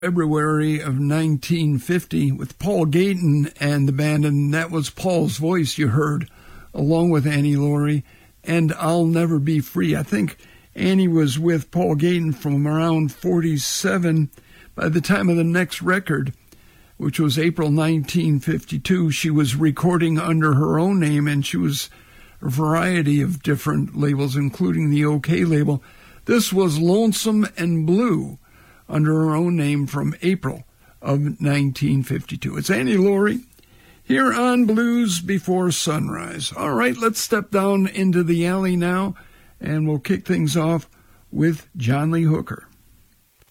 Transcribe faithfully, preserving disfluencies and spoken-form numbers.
February of nineteen fifty with Paul Gayton and the band, and that was Paul's voice you heard, along with Annie Laurie, and I'll Never Be Free. I think Annie was with Paul Gayton from around forty-seven. By the time of the next record, which was April nineteen fifty-two, she was recording under her own name, and she was a variety of different labels, including the OK label. This was Lonesome and Blue, under her own name, from April of nineteen fifty-two. It's Annie Laurie here on Blues Before Sunrise. All right, let's step down into the alley now, and we'll kick things off with John Lee Hooker.